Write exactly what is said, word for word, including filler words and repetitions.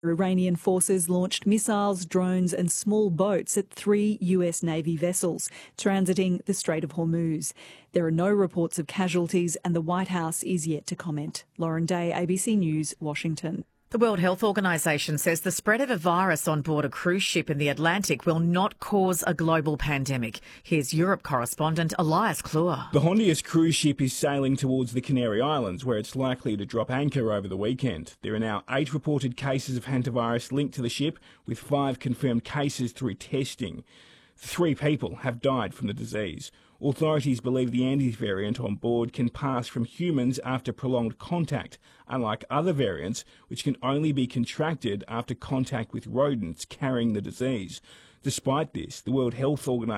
Iranian forces launched missiles, drones and small boats at three U S Navy vessels transiting the Strait of Hormuz. There are no reports of casualties and the White House is yet to comment. Lauren Day, A B C News, Washington. The World Health Organization says the spread of a virus on board a cruise ship in the Atlantic will not cause a global pandemic. Here's Europe correspondent Elias Kluwer. The Hondias cruise ship is sailing towards the Canary Islands, where it's likely to drop anchor over the weekend. There are now eight reported cases of hantavirus linked to the ship, with five confirmed cases through testing. Three people have died from the disease. Authorities believe the Andes variant on board can pass from humans after prolonged contact, unlike other variants which can only be contracted after contact with rodents carrying the disease. Despite this, the World Health Organization